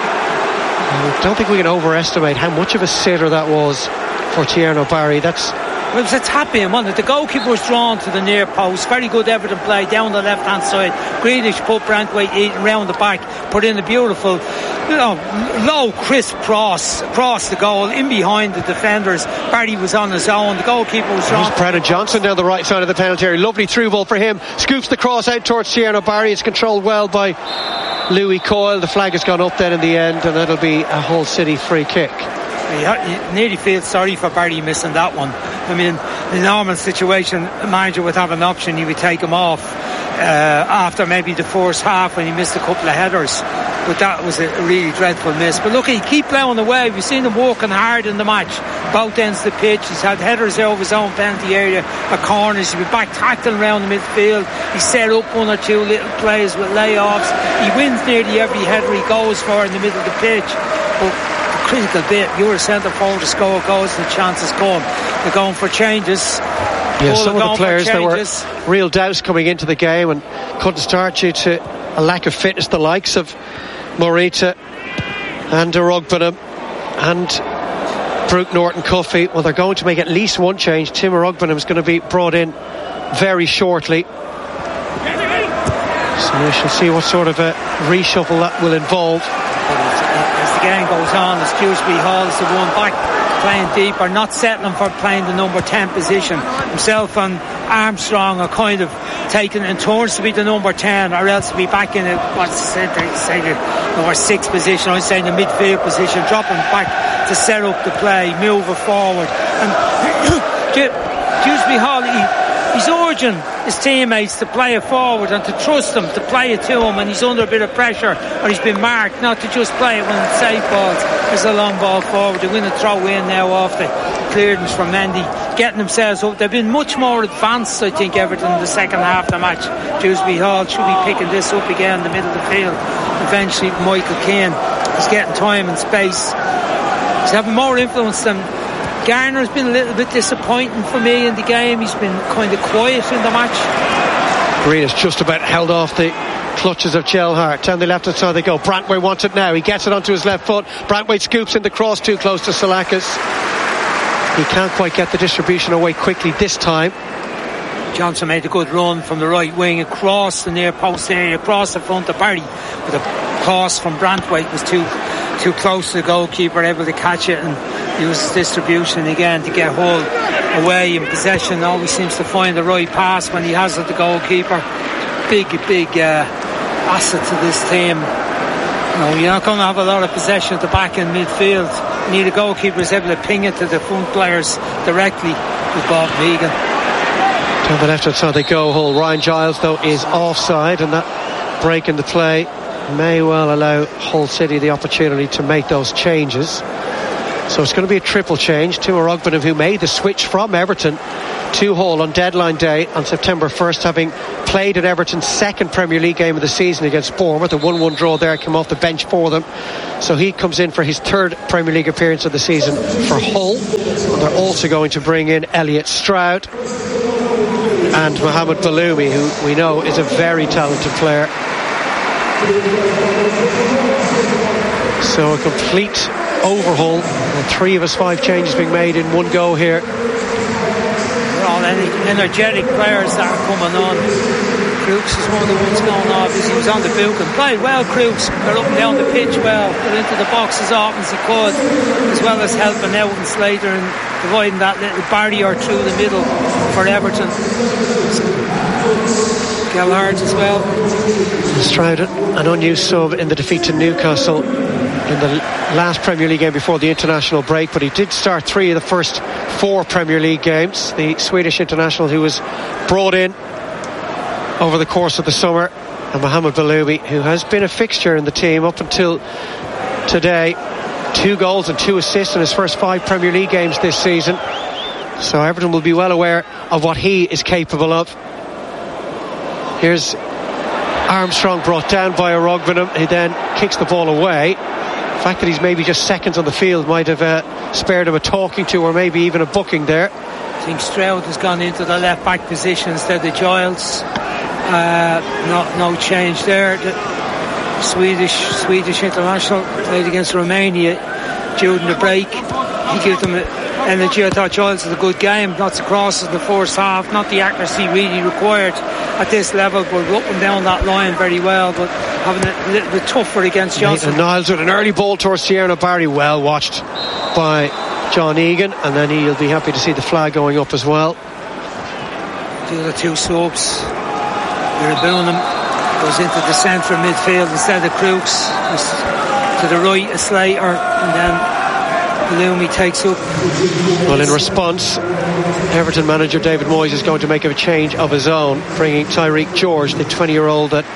I don't think we can overestimate how much of a sitter that was for Tierno Barry. It was a tap in, wasn't it? The goalkeeper was drawn to the near post. Very good Everton play down the left hand side. Grealish put Branthwaite round the back, put in a beautiful, low, crisp cross across the goal, in behind the defenders. Barry was on his own. The goalkeeper was drawn. Brennan Johnson down the right side of the penalty area. Lovely through ball for him. Scoops the cross out towards Tierno Barry. It's controlled well by Louis Coyle. The flag has gone up then in the end, and that'll be a Hull City free kick. You nearly feel sorry for Barry missing that one. I mean, in a normal situation, a manager would have an option. He would take him off after maybe the first half when he missed a couple of headers. But that was a really dreadful miss. But look, he keep blowing away. We've seen him working hard in the match. Both ends of the pitch. He's had headers over his own penalty area at corners. He's been back tackling around the midfield. He set up 1 or 2 little plays with layoffs. He wins nearly every header he goes for in the middle of the pitch. But critical bit, you're a centre forward to score goals and the chances come. They're going for changes. Yeah, some of the players, there were real doubts coming into the game and couldn't start due to a lack of fitness. The likes of Morita and Rugbenham and Brooke Norton-Cuffy. Well, they're going to make at least one change. Tim Rugbenham is going to be brought in very shortly. So we shall see what sort of a reshuffle that will involve. As the game goes on, as Dewsbury Hall is the one back playing deeper, not settling for playing the number 10 position. Himself and Armstrong are kind of taking in turns to be the number 10, or else to be back in the number 6 position. I'm saying the midfield position, dropping back to set up the play, move it forward. And Dewsbury Hall, he's urging his teammates to play it forward and to trust them to play it to him, and he's under a bit of pressure, or he's been marked not to just play it when it's safe balls. There's a long ball forward. They're going to throw in now off the clearance from Mendy, getting themselves up. They've been much more advanced, I think, Everton in the second half of the match. Dewsbury Hall should be picking this up again in the middle of the field. Eventually Michael Keane is getting time and space. He's having more influence than Garner's been a little bit disappointing for me in the game. He's been kind of quiet in the match. Grealish just about held off the clutches of Gelhardt. Down the left hand side they go. Branthwaite wants it now. He gets it onto his left foot. Branthwaite scoops in the cross too close to Salakis. He can't quite get the distribution away quickly this time. Johnson made a good run from the right wing across the near post area, across the front of Barry, but the cross from Branthwaite was too close to the goalkeeper, able to catch it and use his distribution again to get Hull away in possession. Always seems to find the right pass when he has it, the goalkeeper. Big asset to this team. You're not going to have a lot of possession at the back in midfield. neither goalkeeper was able to ping it to the front players directly with Bob Megan. Down the left hand side they go. Hull. Ryan Giles though is offside, and that break in the play may well allow Hull City the opportunity to make those changes. So it's going to be a triple change. Tuair Ogbenham, who made the switch from Everton to Hull on deadline day on September 1st, having played in Everton's second Premier League game of the season against Bournemouth. A 1-1 draw there, came off the bench for them. So he comes in for his third Premier League appearance of the season for Hull. And they're also going to bring in Elliot Stroud and Mohamed Baloumi, who we know is a very talented player. So a complete overhaul, and 3 of his 5 changes being made in one go here. They're all energetic players that are coming on. Crooks is one of the ones going off as he was on the book and played well. Crooks got up and down the pitch well, got into the box as often as he could, as well as helping out and Slater and providing that little barrier through the middle for Everton. Gallard as well. Stroud, an unused sub in the defeat to Newcastle in the last Premier League game before the international break, but he did start 3 of the first 4 Premier League games. The Swedish international who was brought in over the course of the summer, and Mohamed Baloumi, who has been a fixture in the team up until today. 2 goals and 2 assists in his first 5 Premier League games this season. So Everton will be well aware of what he is capable of. Here's Armstrong brought down by Ogbenham. He then kicks the ball away. The fact that he's maybe just seconds on the field might have spared him a talking to, or maybe even a booking there. I think Stroud has gone into the left back position instead of Giles. No change there. The Swedish international played against Romania during the break. He gave them energy. I thought Giles had a good game. Lots of crosses in the first half. Not the accuracy really required at this level, but up and down that line very well, but having a little bit tougher against Johnson. And Niles with an early ball towards Tierno Barry, well watched by John Egan, and then he'll be happy to see the flag going up as well. The other 2 subs, Billingham goes into the centre of midfield instead of Crooks. To the right of Slater, and then Baloumi takes up. Well, in response, Everton manager David Moyes is going to make a change of his own, bringing Tyreek George, the 20-year-old that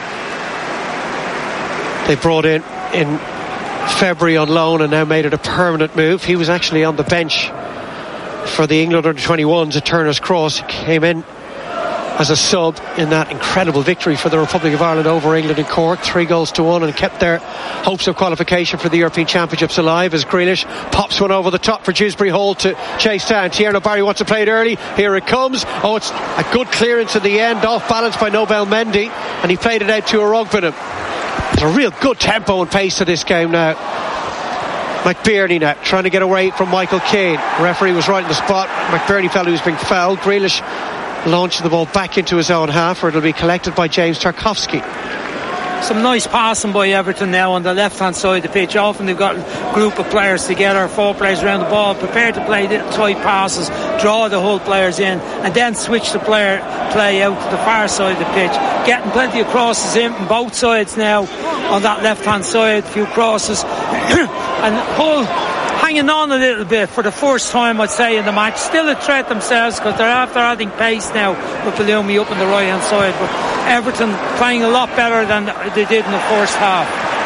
they brought in February on loan and now made it a permanent move. He was actually on the bench for the England under-21s at Turner's Cross. He came in as a sub in that incredible victory for the Republic of Ireland over England in Cork, 3-1, and kept their hopes of qualification for the European Championships alive as Grealish pops one over the top for Dewsbury Hall to chase down. Tierno Barry wants to play it early. Here it comes. Oh, it's a good clearance at the end, off balance by Nobel Mendy, and he played it out to Ogbenham. There's a real good tempo and pace to this game now. McBurney now trying to get away from Michael Keane. The referee was right in the spot. McBurney felt he was being fouled. Grealish launching the ball back into his own half, where it'll be collected by James Tarkowski. Some nice passing by Everton now on the left hand side of the pitch. Often they've got a group of players together, 4 players around the ball, prepared to play little tight passes, draw the whole players in, and then switch the play out to the far side of the pitch, getting plenty of crosses in from both sides now on that left hand side. A few crosses and Hull hanging on a little bit for the first time, I'd say, in the match. Still a threat themselves because they're after adding pace now with Baloumi up on the right hand side, but Everton playing a lot better than they did in the first half.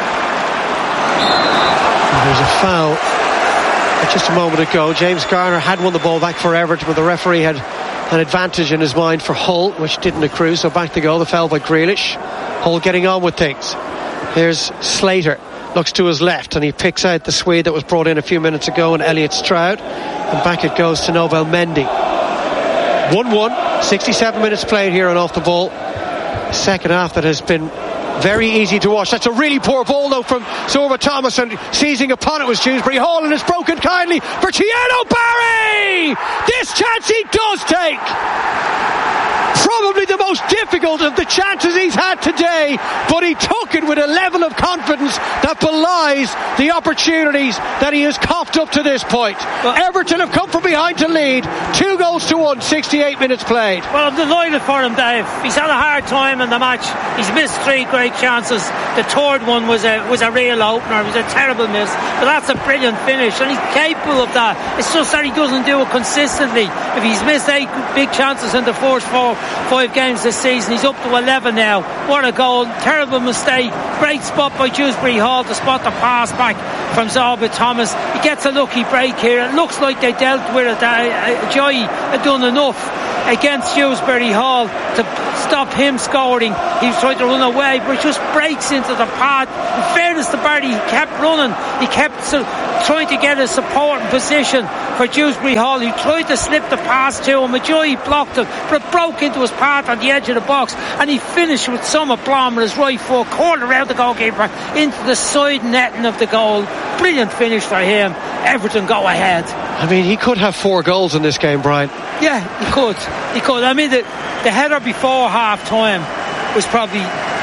There's a foul just a moment ago. James Garner had won the ball back for Everton, but the referee had an advantage in his mind for Hull, which didn't accrue, so back to go. The foul by Grealish. Hull getting on with things. Here's Slater, looks to his left, and he picks out the Swede that was brought in a few minutes ago, and Elliot Stroud, and back it goes to Nobel Mendy. 1-1, 67 minutes played here on Off the Ball. Second half that has been very easy to watch. That's a really poor ball though from Sorva Thomas, and seizing upon it was Dewsbury Hall, and it's broken kindly for Tierno Barry. This chance he does take, probably the most difficult of the chances he's had today, but he took it with a level of confidence that belies the opportunities that he has coughed up to this point. Everton have come from behind to lead, 2-1, 68 minutes played. Well, I'm delighted for him, Dave. He's had a hard time in the match. He's missed 3 great chances. The third one was a real opener. It was a terrible miss, but that's a brilliant finish, and he's capable of that. It's just that he doesn't do it consistently. If he's missed 8 big chances in the first 4-5 games this season, he's up to 11 now. What a goal. Terrible mistake. Great spot by Dewsbury Hall to spot the pass back from Zorba Thomas. He gets a lucky break here. It looks like they dealt with it. Joy had done enough against Dewsbury Hall to stop him scoring. He was trying to run away, but he just breaks into the path. In fairness to Barry, he kept running. He kept trying to get a supporting position for Dewsbury Hall. He tried to slip the pass to him. Ajoy blocked it, but it broke into his path on the edge of the box, and he finished with some aplomb with his right foot, curled around the goalkeeper into the side netting of the goal. Brilliant finish for him. Everton go ahead. I mean, he could have 4 goals in this game, Brian. Yeah, he could. I mean, the header before half time was probably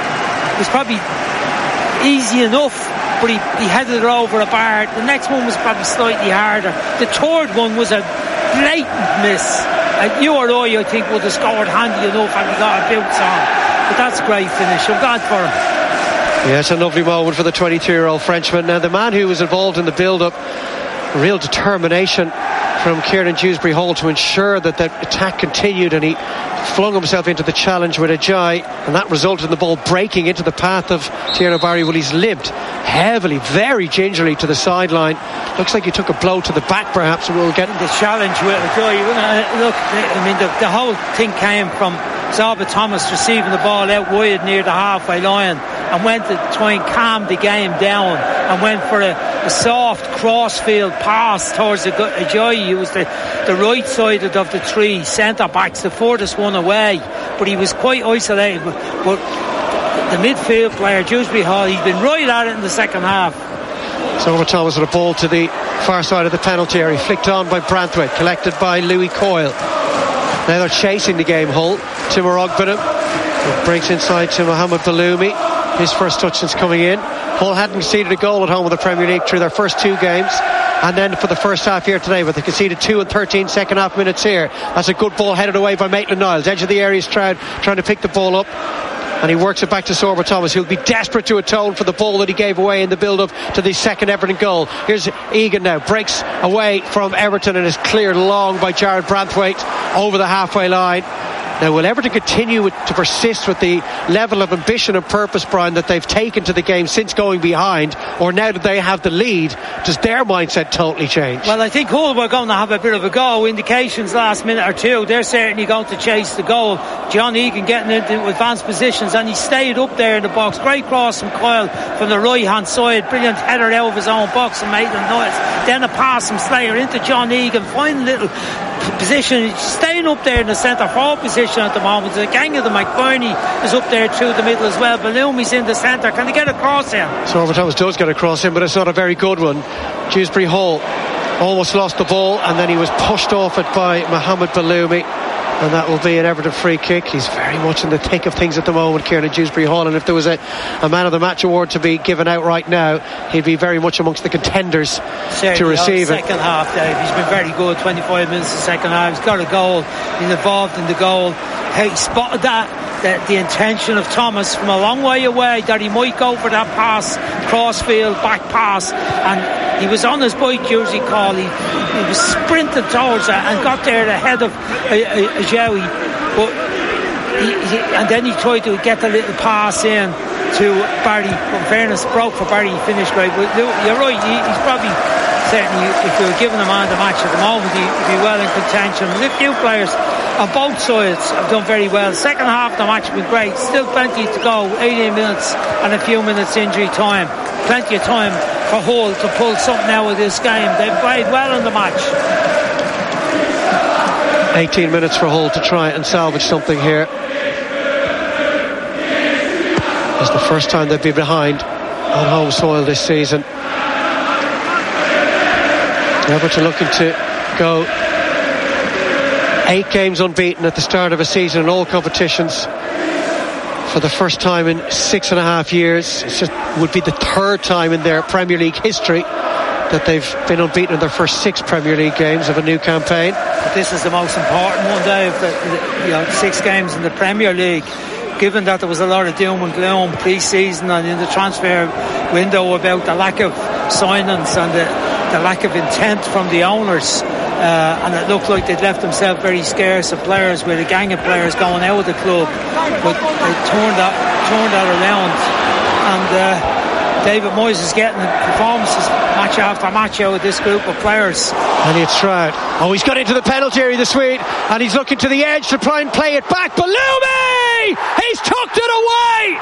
easy enough, but he headed it over a bar. The next one was probably slightly harder. The third one was a blatant miss. You or I think, would have scored handy enough and he got a bounce on. But that's a great finish. I'm glad for him. Yes, a lovely moment for the 22-year-old Frenchman. Now, the man who was involved in the build-up, real determination from Kieran Dewsbury Hall to ensure that the attack continued, and he flung himself into the challenge with Ajayi, and that resulted in the ball breaking into the path of Tierno Barry. Well, he's limped heavily, very gingerly to the sideline. Looks like he took a blow to the back, perhaps, and we'll get the challenge with Ajayi. Look, I mean, the whole thing came from Zorba Thomas receiving the ball out wide near the halfway line and went to try and calm the game down and went for a soft crossfield pass towards Ajayi. He was the right sided of the 3 centre backs, the furthest one away, but he was quite isolated. But the midfield player, Dewsbury Hall, he's been right at it in the second half. Zorba Thomas with a ball to the far side of the penalty area, flicked on by Branthwaite, collected by Louis Coyle. Now they're chasing the game, Hull. Timur Ogbonna breaks inside to Mohamed Baloumi. His first touch since coming in. Hull hadn't conceded a goal at home in the Premier League through their first 2 games, and then for the first half here today, but they conceded 2 and 13 second half minutes here. That's a good ball headed away by Maitland-Niles. Edge of the area is Stroud trying to pick the ball up, and he works it back to Zorba Thomas, who'll be desperate to atone for the ball that he gave away in the build-up to the second Everton goal. Here's Egan now, breaks away from Everton and is cleared long by Jared Branthwaite over the halfway line. Now, will Everton continue to persist with the level of ambition and purpose, Brian, that they've taken to the game since going behind, or now that they have the lead, does their mindset totally change? Well, I think Hull were going to have a bit of a go. Indications last minute or two, they're certainly going to chase the goal. John Egan getting into advanced positions, and he stayed up there in the box. Great cross from Coyle from the right hand side, brilliant header out of his own box and Maitland-Niles. Then a pass from Slayer into John Egan, finding little position, staying up there in the centre forward position at the moment. The gang of the McBurney is up there through the middle as well. Baloomi's in the centre. Can they get across him? Zorba Thomas does get across him, but it's not a very good one. Dewsbury Hall almost lost the ball, and then he was pushed off it by Mohamed Baloumi, and that will be an Everton free kick. He's very much in the thick of things at the moment, Kieran Dewsbury Hall, and if there was a man of the match award to be given out right now, he'd be very much amongst the contenders to receive it. Second half, Dave, he's been very good. 25 minutes the second half, he's got a goal, he's involved in the goal. He spotted that the intention of Thomas from a long way away, that he might go for that pass, crossfield back pass, and he was on his bike, Jersey Call. He was sprinting towards it and got there ahead of Ajayi, but and then he tried to get the little pass in to Barry. In fairness, broke for Barry, he finished great. But you're right, he's probably, certainly, if you were giving him man the match at the moment, he'd be well in contention. There's a few players on both sides have done very well. The second half of the match has been great. Still plenty to go, 18 minutes and a few minutes injury time. Plenty of time for Hull to pull something out of this game. They've played well in the match. 18 minutes for Hull to try and salvage something here. It's the first time they've been behind on home soil this season. Everton looking to go 8 games unbeaten at the start of a season in all competitions for the first time in 6.5 years. It would be the 3rd time in their Premier League history that they've been unbeaten in their first 6 Premier League games of a new campaign. But this is the most important one, Dave. 6 games in the Premier League. Given that there was a lot of doom and gloom pre-season and in the transfer window about the lack of signings and the lack of intent from the owners, and it looked like they'd left themselves very scarce of players, with a gang of players going out of the club, but they turned that around, and David Moyes is getting performances match after match out of this group of players. Elliot Stroud, he's got into the penalty area, the Swede, and he's looking to the edge to try and play it back. Bellumi! He's tucked it away!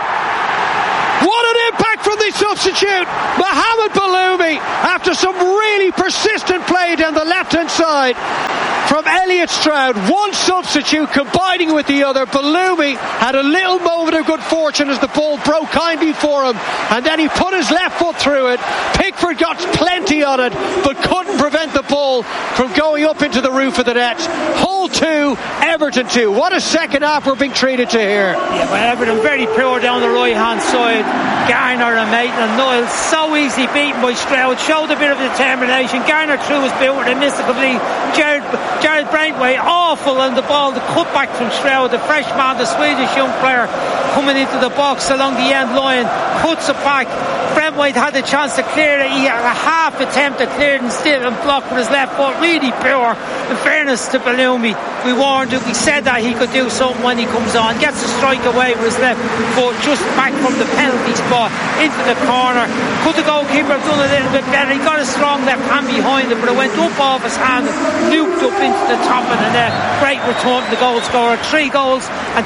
What an impact from the substitute, Mohamed Bellumi, after some really persistent play down the left-hand side from Elliot Stroud. One substitute combining with the other. Bellumi had a little moment of good fortune as the ball broke kindly for him, and then he put his left foot through it. Pickford got plenty on it, but couldn't prevent the ball from going up into the roof of the net. Hull 2, Everton 2. What a second half we're being treated to here. Yeah, but Everton very poor down the right hand side. Garner and Maitland-Niles so easily beaten by Stroud. Showed a bit of determination. Garner threw his boot and missed it completely. Jared Brentwaite awful on the ball. The cutback from Stroud, the freshman, the Swedish young player, coming into the box along the end line, cuts it back. Brentwaite had the chance to clear it. He had a half attempt to clear it instead and blocked with his left foot. Really poor. In fairness to Bellumi, we warned him. We said that he could do something when he comes on. Gets a strike away with his left foot, just back from the penalty spot into the corner. Could the goalkeeper have done a little bit better? He got a strong left hand behind it, but it went up off his hand and looped up into the top of the net. Great return to the goal scorer. 3 goals and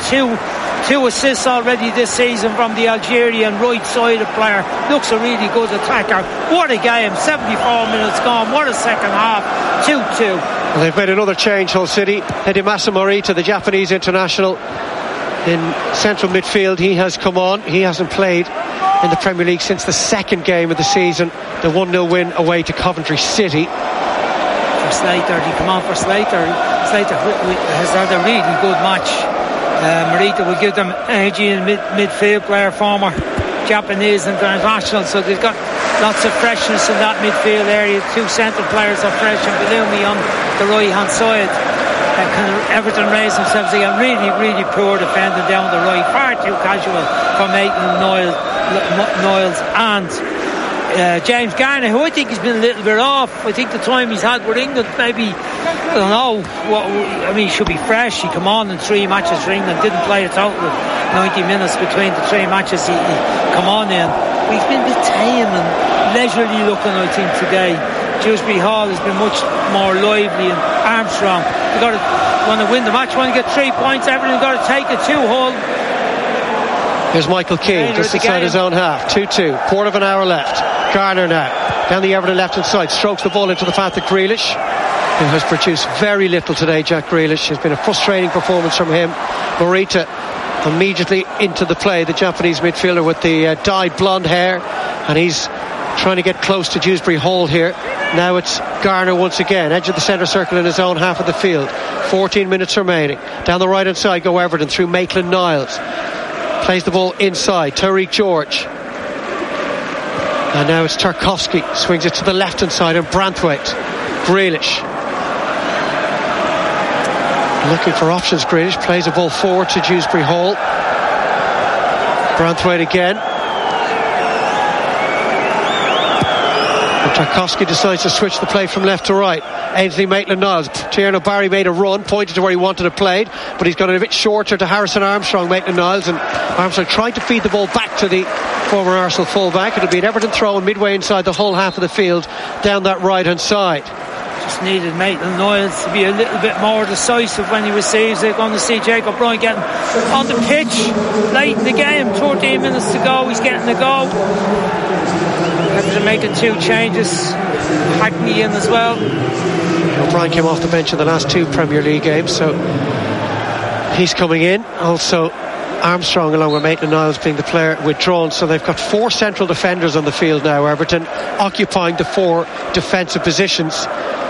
2 assists already this season from the Algerian right-sided player. Looks a really good attacker. What a game. 74 minutes gone. What a second half. 2-2. Well, they've made another change, Hull City. Hidemasa Morita, the Japanese international, in central midfield. He has come on. He hasn't played in the Premier League since the 2nd game of the season, the 1-0 win away to Coventry City. For Slater, he come on for Slater. Slater has had a really good match. Morita will give them energy in midfield, player former Japanese international, so they've got lots of freshness in that midfield area. 2 central players are fresh, and Bellumi on the right hand side. Can Everton raise themselves again? Really, really poor defending down the right, far too casual for Maitland-Niles and James Garner, who I think has been a little bit off. I think the time he's had with England, maybe, I don't know, he should be fresh. He come on in 3 matches for England, didn't play a total of 90 minutes between the 3 matches he come on in. But he's been a bit tame and leisurely looking, I think, today. Dewsbury Hall has been much more lively, and Armstrong, they want to win the match, want to get 3 points. Everything got to take it to Hull. Here's Michael Keane just inside his own half. 2-2, quarter of an hour left. Garner now down the Everton left hand side, strokes the ball into the path of Grealish, who has produced very little today. Jack Grealish, has been a frustrating performance from him. Morita immediately into the play, the Japanese midfielder with the dyed blonde hair, and he's trying to get close to Dewsbury Hall here. Now it's Garner once again, edge of the centre circle in his own half of the field. 14 minutes remaining. Down the right hand side go Everton through Maitland-Niles. Plays the ball inside, Tariq George. And now it's Tarkowski, swings it to the left hand side, and Branthwaite. Grealish looking for options. Grealish plays the ball forward to Dewsbury Hall. Branthwaite again. And Tarkowski decides to switch the play from left to right. Ainsley Maitland-Niles. Tierno Barry made a run, pointed to where he wanted it played, but he's got it a bit shorter to Harrison Armstrong. Maitland-Niles, and Armstrong trying to feed the ball back to the former Arsenal fullback. It'll be an Everton throw in midway inside the whole half of the field down that right hand side. Just needed Maitland-Niles to be a little bit more decisive when he receives it. Going to see Jacob Bryant getting on the pitch late in the game, 13 minutes to go. He's getting the goal. Everton making 2 changes, Hackney in as well. O'Brien came off the bench in the last 2 Premier League games, so he's coming in. Also Armstrong along with Maitland-Niles being the player withdrawn, so they've got 4 central defenders on the field now, Everton, occupying the 4 defensive positions.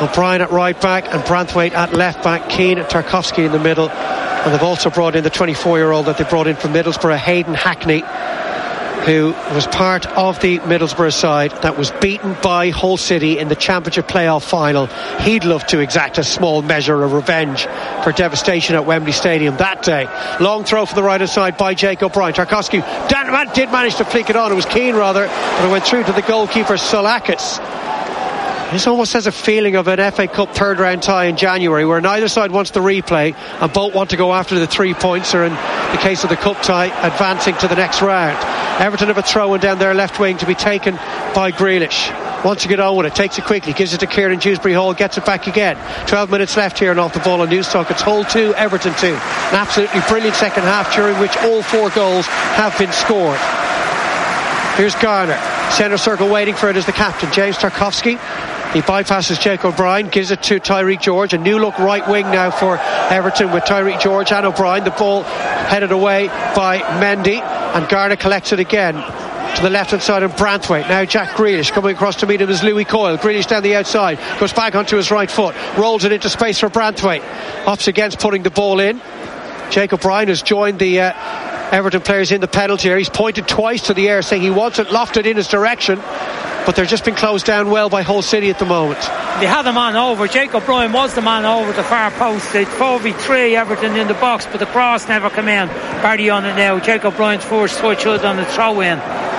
O'Brien at right back and Branthwaite at left back. Keane and Tarkowski in the middle. And they've also brought in the 24-year-old that they brought in from Middlesbrough, Hayden Hackney, who was part of the Middlesbrough side that was beaten by Hull City in the Championship playoff final. He'd love to exact a small measure of revenge for devastation at Wembley Stadium that day. Long throw from the right hand side by Jake O'Brien. Tarkowski did manage to flick it on. It was Keane rather, but it went through to the goalkeeper Soulakis. This almost has a feeling of an FA Cup third round tie in January, where neither side wants the replay and both want to go after the 3 points, or in the case of the cup tie, advancing to the next round. Everton have a throw in down their left wing to be taken by Grealish. Wants to get on with it, takes it quickly, gives it to Kieran Dewsbury Hall, gets it back again. 12 minutes left here and off the ball on Newstalk. It's Hull 2, Everton 2. An absolutely brilliant second half, during which all 4 goals have been scored. Here's Garner, centre circle, waiting for it is the captain, James Tarkowski. He bypasses Jake O'Brien, gives it to Tyreek George. A new look right wing now for Everton with Tyreek George and O'Brien. The ball headed away by Mendy, and Garner collects it again to the left hand side of Branthwaite. Now Jack Grealish coming across to meet him is Louis Coyle. Grealish down the outside, goes back onto his right foot, rolls it into space for Branthwaite. Opts against putting the ball in. Jake O'Brien has joined the Everton players in the penalty area. He's pointed twice to the air saying he wants it lofted in his direction, but they're just been closed down well by Hull City at the moment. They had the man over. Jake O'Brien was the man over the far post. They'd 4v3 Everton in the box, but the cross never came in. Barty on it now. Jake O'Brien's first touch on the throw in.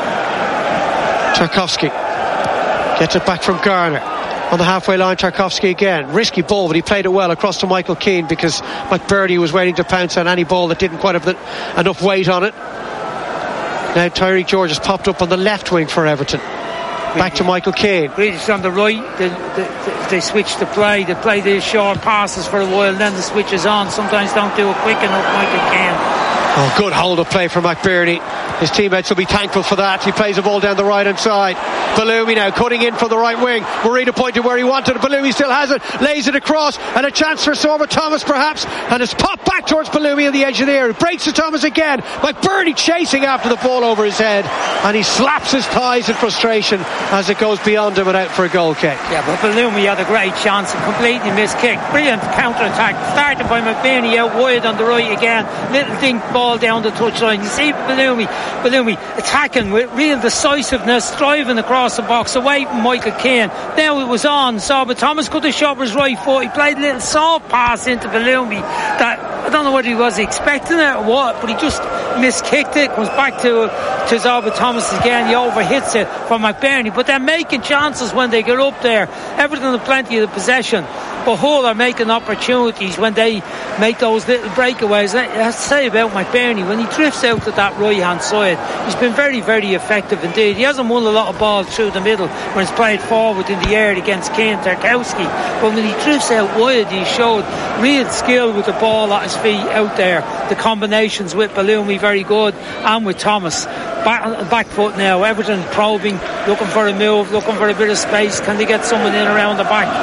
Tarkowski gets it back from Garner. On the halfway line, Tarkowski again. Risky ball, but he played it well across to Michael Keane, because McBurney was waiting to pounce on any ball that didn't quite have enough weight on it. Now Tyreek George has popped up on the left wing for Everton. Back to Michael Keane. Grealish on the right. They switch the play. They play the short passes for a while, then the switch is on. Sometimes don't do it quick enough, Michael Keane. Oh, good hold of play from McBurney. His teammates will be thankful for that. He plays the ball down the right hand side. Bellumi now cutting in from the right wing. Marina pointed where he wanted it. Bellumi still has it, lays it across, and a chance for Sorba Thomas perhaps, and it's popped back towards Bellumi on the edge of the area. Breaks to Thomas again. McBurney chasing after the ball over his head, and he slaps his thighs in frustration as it goes beyond him and out for a goal kick. Yeah, but Bellumi had a great chance and completely missed kick. Brilliant counter attack, started by McBurney out wide on the right again. Little dink ball down the touchline. You see Bellumi attacking with real decisiveness, driving across the box away from Michael Keane. Now it was on. Sorba Thomas could have shot with his right foot. He played a little soft pass into Bellumi that I don't know whether he was expecting it or what, but he just miskicked it. Comes back to Sorba Thomas again. He overhits it for McBurney, but they're making chances when they get up there. Everton have plenty of the possession, but Hull are making opportunities when they make those little breakaways. I have to say about McBurney, when he drifts out to that right hand side, he's been very, very effective indeed. He hasn't won a lot of balls through the middle when it's played forward in the air against Keane Tarkowski, but when he drifts out wide, he showed real skill with the ball at his feet out there. The combinations with Bellumi very good, and with Thomas. Back foot now. Everton probing, looking for a move, looking for a bit of space. Can they get someone in around the back?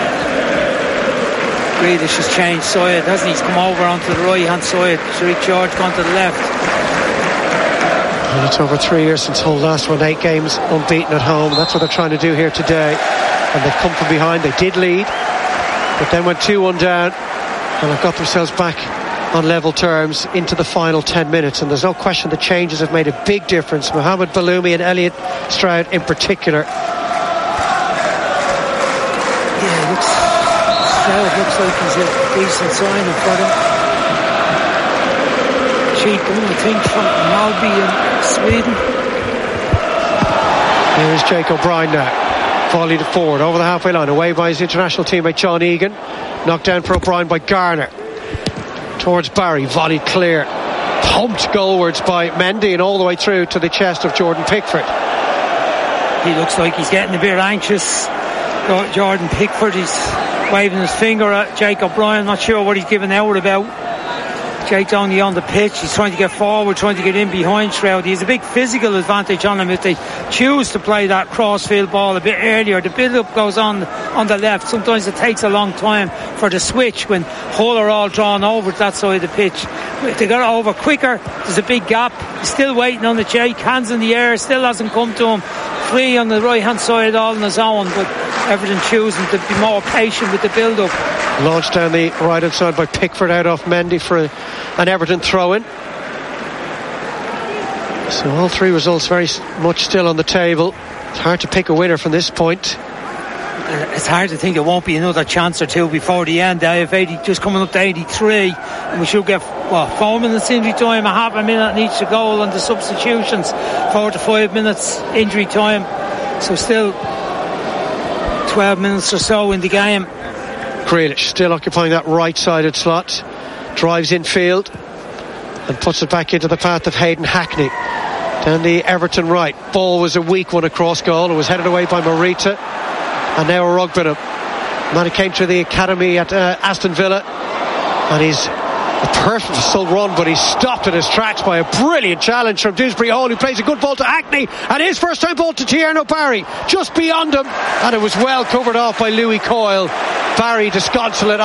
Grealish has changed side, hasn't he? He's come over onto the right hand side. Tyreek George gone to the left. And it's over 3 years since Hull last won 8 games unbeaten at home. That's what they're trying to do here today. And they've come from behind. They did lead, but then went 2-1 down, and have got themselves back on level terms into the final 10 minutes. And there's no question the changes have made a big difference. Mohamed Bellumi and Elliot Stroud in particular. Yeah, Stroud looks like he's a decent signing for them. Cheap, I think, from Malby in Sweden. Here is Jake O'Brien now, volleyed forward over the halfway line, away by his international teammate John Egan. Knocked down for O'Brien by Garner. Towards Barry, volleyed clear, pumped goalwards by Mendy and all the way through to the chest of Jordan Pickford. He looks like he's getting a bit anxious. Jordan Pickford, he's waving his finger at Jake O'Brien. Not sure what he's giving out about. Jake's only on the pitch. He's trying to get forward, trying to get in behind Stroud. He has a big physical advantage on him if they choose to play that crossfield ball a bit earlier. The build-up goes on the left. Sometimes it takes a long time for the switch when Hull are all drawn over to that side of the pitch. If they got it over quicker, there's a big gap. He's still waiting on the Jake. Hands in the air, still hasn't come to him. free on the right hand side all on his own, but Everton choosing to be more patient with the build up. Launched down the right hand side by Pickford out off Mendy for an Everton throw in. So all three results very much still on the table. It's hard to pick a winner from this point. It's hard to think there won't be another chance or two before the end. They have 80, just coming up to 83, and we should get 4 minutes injury time, a half a minute in each goal, and the substitutions 4 to 5 minutes injury time. So still 12 minutes or so in the game. Grealish still occupying that right-sided slot, drives infield and puts it back into the path of Hayden Hackney down the Everton right. Ball was a weak one across goal. It was headed away by Morita, and now Rogbinam. Man who came through the academy at Aston Villa, and he's a perfect full run, but he's stopped in his tracks by a brilliant challenge from Dewsbury Hall, who plays a good ball to Hackney, and his first time ball to Tierno Barry just beyond him, and it was well covered off by Louis Coyle. Barry disconsolate